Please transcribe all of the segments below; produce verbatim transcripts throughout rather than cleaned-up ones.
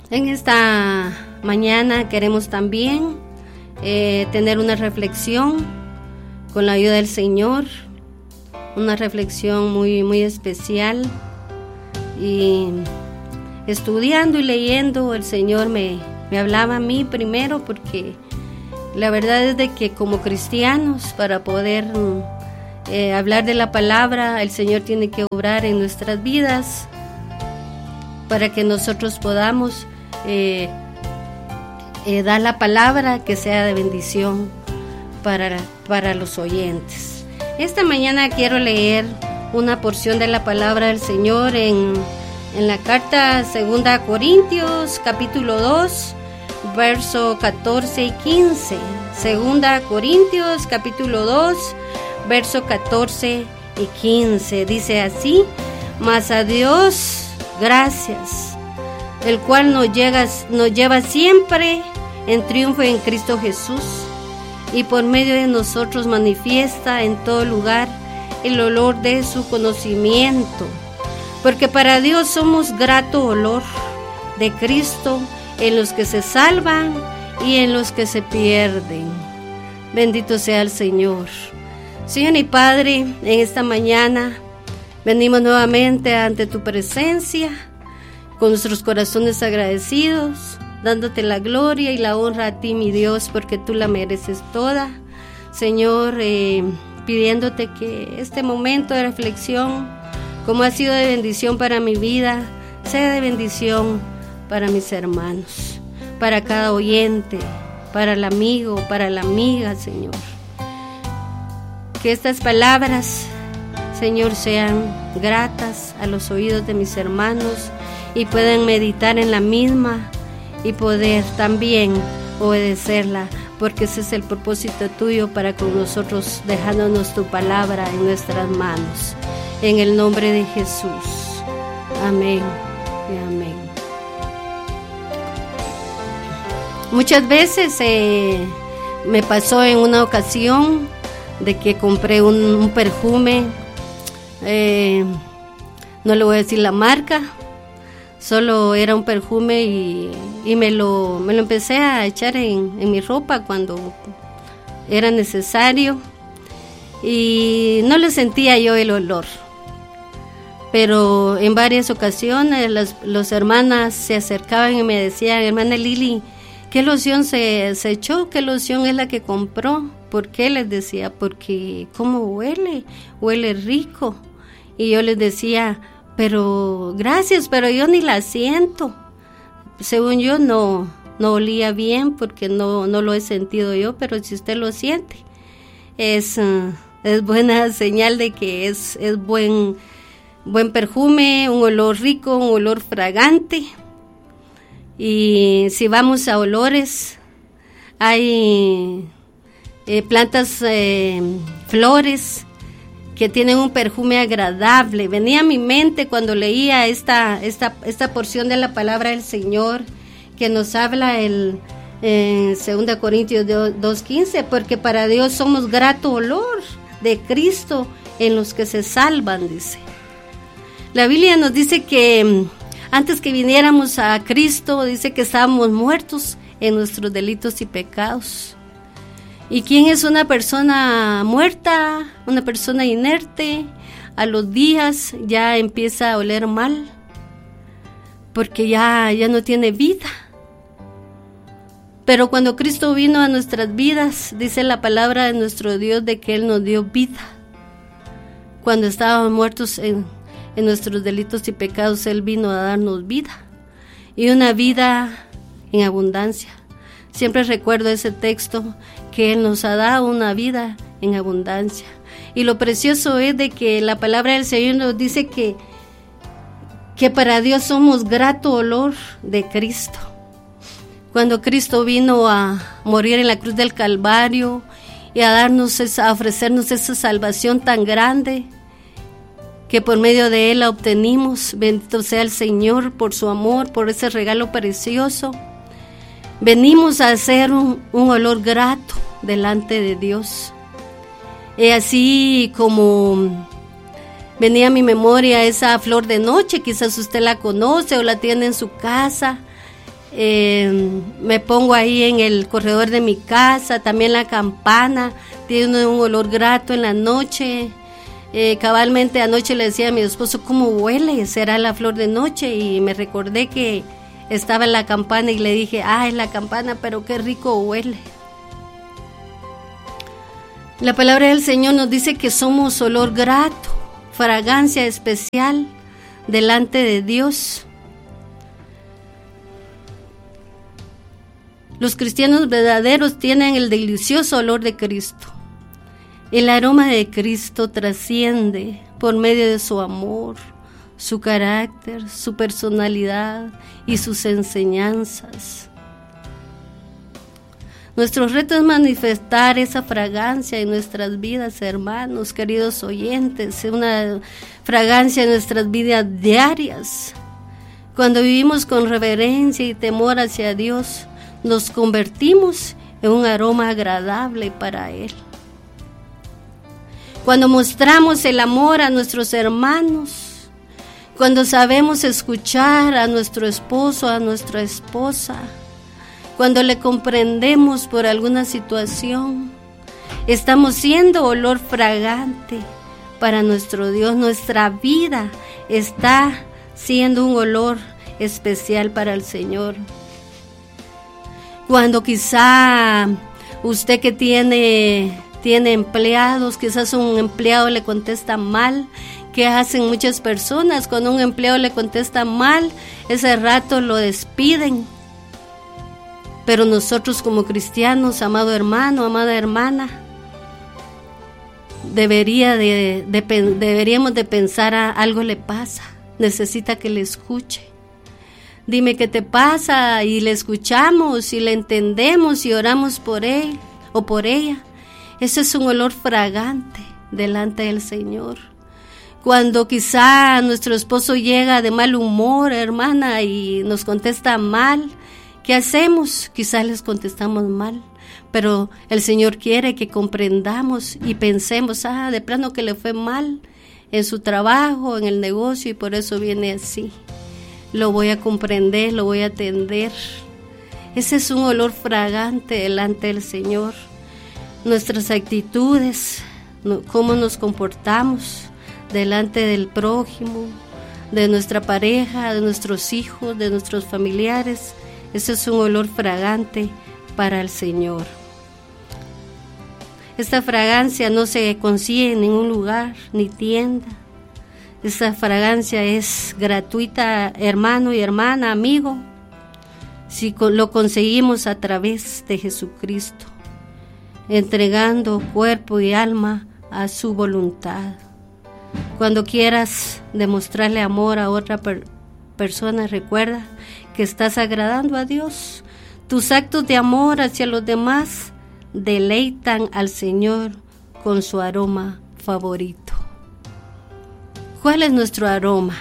En esta mañana queremos también eh, tener una reflexión con la ayuda del Señor, una reflexión muy, muy especial. Y estudiando y leyendo, el Señor me, me hablaba a mí primero, porque la verdad es de que como cristianos, para poder eh, hablar de la palabra, el Señor tiene que obrar en nuestras vidas para que nosotros podamos eh, eh, dar la palabra que sea de bendición para, para los oyentes. Esta mañana quiero leer una porción de la palabra del Señor en, en la carta segunda a Corintios, capítulo dos, verso catorce y quince. Segunda a Corintios, capítulo dos, verso catorce y quince. Dice así: mas a Dios gracias, el cual nos, llega, nos lleva siempre en triunfo en Cristo Jesús, y por medio de nosotros manifiesta en todo lugar el olor de su conocimiento, porque para Dios somos grato olor de Cristo en los que se salvan y en los que se pierden. Bendito sea el Señor. Señor y Padre, en esta mañana venimos nuevamente ante tu presencia con nuestros corazones agradecidos, dándote la gloria y la honra a ti, mi Dios, porque tú la mereces toda. Señor, eh, pidiéndote que este momento de reflexión, como ha sido de bendición para mi vida, sea de bendición para mis hermanos, para cada oyente, para el amigo, para la amiga, Señor. Que estas palabras, Señor, sean gratas a los oídos de mis hermanos y puedan meditar en la misma y poder también obedecerla, porque ese es el propósito tuyo para con nosotros, dejándonos tu palabra en nuestras manos. En el nombre de Jesús. Amén y amén. Muchas veces eh, me pasó en una ocasión de que compré un, un perfume, eh, no le voy a decir la marca, solo era un perfume y, y me, lo, me lo empecé a echar en, en mi ropa cuando era necesario, y no le sentía yo el olor. Pero en varias ocasiones las, las hermanas se acercaban y me decían: hermana Lili, ¿qué loción se, se echó? ¿Qué loción es la que compró? ¿Por qué? Les decía: porque ¿cómo huele? Huele rico. Y yo les decía: pero gracias, pero yo ni la siento. Según yo no, no olía bien, porque no, no lo he sentido yo, pero si usted lo siente, es, uh, es buena señal de que es, es buen, buen perfume, un olor rico, un olor fragante. Y si vamos a olores, hay eh, plantas, eh, flores que tienen un perfume agradable. Venía a mi mente cuando leía esta, esta, esta porción de la palabra del Señor, que nos habla el, en segunda Corintios dos quince, porque para Dios somos grato olor de Cristo en los que se salvan, dice. La Biblia nos dice que antes que viniéramos a Cristo, dice que estábamos muertos en nuestros delitos y pecados. ¿Y quién es una persona muerta, una persona inerte? A los días ya empieza a oler mal, porque ya, ya no tiene vida. Pero cuando Cristo vino a nuestras vidas, dice la palabra de nuestro Dios de que Él nos dio vida. Cuando estábamos muertos en, en nuestros delitos y pecados, Él vino a darnos vida, y una vida en abundancia. Siempre recuerdo ese texto, que Él nos ha dado una vida en abundancia. Y lo precioso es de que la palabra del Señor nos dice que, que para Dios somos grato olor de Cristo. Cuando Cristo vino a morir en la cruz del Calvario y a darnos esa, a ofrecernos esa salvación tan grande, que por medio de Él la obtenimos. Bendito sea el Señor por su amor, por ese regalo precioso. Venimos a hacer un, un olor grato delante de Dios. Y así como venía a mi memoria esa flor de noche, quizás usted la conoce o la tiene en su casa, Eh, me pongo ahí en el corredor de mi casa, también la campana tiene un olor grato en la noche. Eh, cabalmente anoche le decía a mi esposo, ¿cómo huele? ¿Será la flor de noche? Y me recordé que estaba en la campana y le dije, ah, es la campana, pero qué rico huele. La palabra del Señor nos dice que somos olor grato, fragancia especial delante de Dios. Los cristianos verdaderos tienen el delicioso olor de Cristo. El aroma de Cristo trasciende por medio de su amor, su carácter, su personalidad y sus enseñanzas. Nuestro reto es manifestar esa fragancia en nuestras vidas, hermanos, queridos oyentes, una fragancia en nuestras vidas diarias. Cuando vivimos con reverencia y temor hacia Dios, nos convertimos en un aroma agradable para Él. Cuando mostramos el amor a nuestros hermanos, cuando sabemos escuchar a nuestro esposo, a nuestra esposa, cuando le comprendemos por alguna situación, estamos siendo olor fragante para nuestro Dios. Nuestra vida está siendo un olor especial para el Señor. Cuando quizá usted que tiene, tiene empleados, quizás un empleado le contesta mal, ¿qué hacen muchas personas? Cuando un empleado le contesta mal, ese rato lo despiden. Pero nosotros como cristianos, amado hermano, amada hermana, debería de, de, deberíamos de pensar, a algo le pasa, necesita que le escuche. Dime qué te pasa y le escuchamos y le entendemos y oramos por él o por ella. Ese es un olor fragante delante del Señor. Cuando quizá nuestro esposo llega de mal humor, hermana, y nos contesta mal, ¿qué hacemos? Quizás les contestamos mal, pero el Señor quiere que comprendamos y pensemos, ah, de plano que le fue mal en su trabajo, en el negocio, y por eso viene así. Lo voy a comprender, lo voy a atender. Ese es un olor fragante delante del Señor. Nuestras actitudes, cómo nos comportamos delante del prójimo, de nuestra pareja, de nuestros hijos, de nuestros familiares. Ese es un olor fragante para el Señor. Esta fragancia no se consigue en ningún lugar ni tienda. Esta fragancia es gratuita, hermano y hermana, amigo, si lo conseguimos a través de Jesucristo, entregando cuerpo y alma a su voluntad. Cuando quieras demostrarle amor a otra per- persona, recuerda que estás agradando a Dios. Tus actos de amor hacia los demás deleitan al Señor con su aroma favorito. ¿Cuál es nuestro aroma?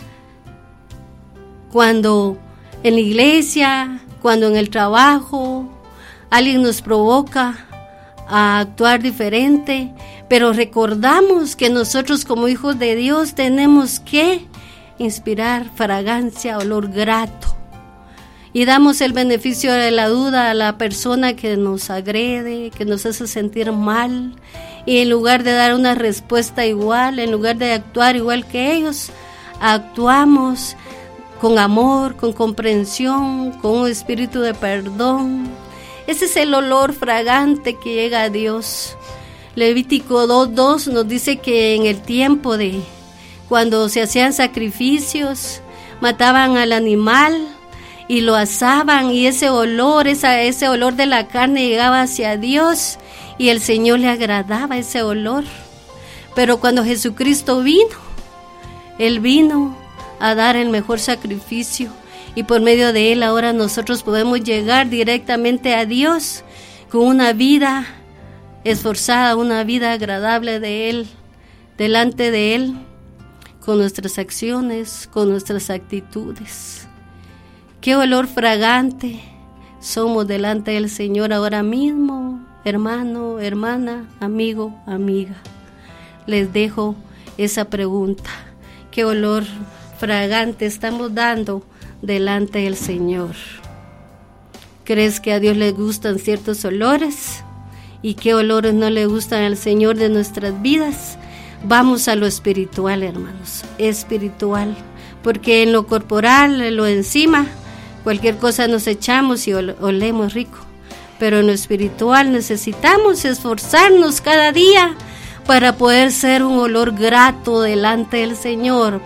Cuando en la iglesia, cuando en el trabajo, alguien nos provoca a actuar diferente, pero recordamos que nosotros como hijos de Dios tenemos que inspirar fragancia, olor grato. Y damos el beneficio de la duda a la persona que nos agrede, que nos hace sentir mal. Y en lugar de dar una respuesta igual, en lugar de actuar igual que ellos, actuamos con amor, con comprensión, con un espíritu de perdón. Ese es el olor fragante que llega a Dios. Levítico dos dos nos dice que en el tiempo de cuando se hacían sacrificios, mataban al animal y lo asaban, y ese olor, esa, ese olor de la carne llegaba hacia Dios y el Señor le agradaba ese olor. Pero cuando Jesucristo vino, Él vino a dar el mejor sacrificio, y por medio de Él ahora nosotros podemos llegar directamente a Dios con una vida esforzada, una vida agradable de Él, delante de Él, con nuestras acciones, con nuestras actitudes. Qué olor fragante somos delante del Señor ahora mismo, hermano, hermana, amigo, amiga. Les dejo esa pregunta. ¿Qué olor fragante estamos dando delante del Señor? ¿Crees que a Dios le gustan ciertos olores? ¿Y qué olores no le gustan al Señor de nuestras vidas? Vamos a lo espiritual, hermanos, espiritual, porque en lo corporal, en lo encima, cualquier cosa nos echamos y olemos rico, pero en lo espiritual necesitamos esforzarnos cada día para poder ser un olor grato delante del Señor.